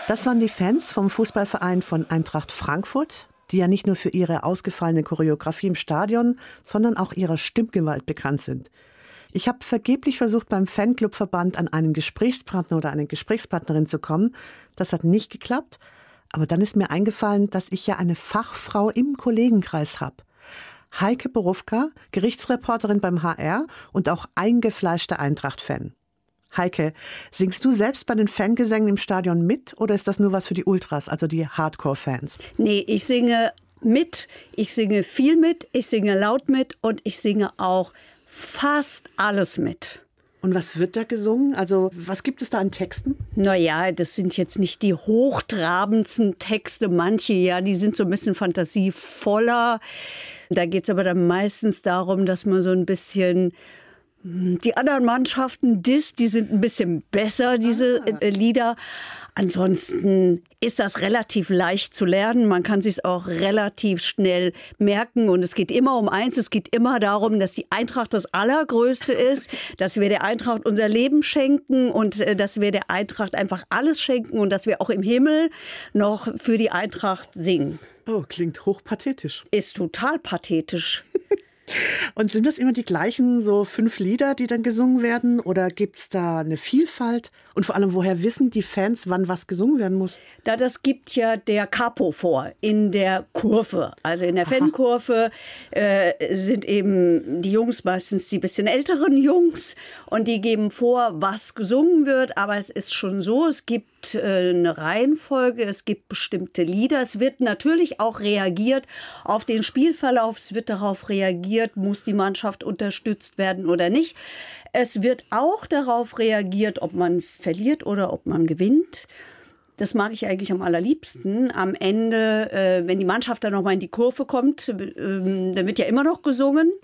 Das waren die Fans vom Fußballverein von Eintracht Frankfurt, die ja nicht nur für ihre ausgefallene Choreografie im Stadion, sondern auch ihrer Stimmgewalt bekannt sind. Ich habe vergeblich versucht, beim Fanclubverband an einen Gesprächspartner oder eine Gesprächspartnerin zu kommen. Das hat nicht geklappt. Aber dann ist mir eingefallen, dass ich ja eine Fachfrau im Kollegenkreis habe. Heike Borufka, Gerichtsreporterin beim HR und auch eingefleischter Eintracht-Fan. Heike, singst du selbst bei den Fangesängen im Stadion mit oder ist das nur was für die Ultras, also die Hardcore-Fans? Nee, ich singe mit, ich singe viel mit, ich singe laut mit und ich singe auch fast alles mit. Und was wird da gesungen? Also was gibt es da an Texten? Naja, das sind jetzt nicht die hochtrabendsten Texte. Manche, ja, die sind so ein bisschen fantasievoller. Da geht es aber dann meistens darum, dass man so ein bisschen die anderen Mannschaften disst. Die sind ein bisschen besser, diese Lieder. Ansonsten ist das relativ leicht zu lernen. Man kann sich auch relativ schnell merken. Und es geht immer um eins. Es geht immer darum, dass die Eintracht das Allergrößte ist, dass wir der Eintracht unser Leben schenken und dass wir der Eintracht einfach alles schenken und dass wir auch im Himmel noch für die Eintracht singen. Oh, klingt hochpathetisch. Ist total pathetisch. Und sind das immer die gleichen so 5 Lieder, die dann gesungen werden? Oder gibt es da eine Vielfalt? Und vor allem, woher wissen die Fans, wann was gesungen werden muss? Das gibt ja der Capo vor in der Kurve. Also in der Fankurve sind eben die Jungs, meistens die bisschen älteren Jungs. Und die geben vor, was gesungen wird. Aber es ist schon so, es gibt eine Reihenfolge, es gibt bestimmte Lieder. Es wird natürlich auch reagiert auf den Spielverlauf. Es wird darauf reagiert, muss die Mannschaft unterstützt werden oder nicht. Es wird auch darauf reagiert, ob man verliert oder ob man gewinnt. Das mag ich eigentlich am allerliebsten. Am Ende, wenn die Mannschaft dann nochmal in die Kurve kommt, dann wird ja immer noch gesungen.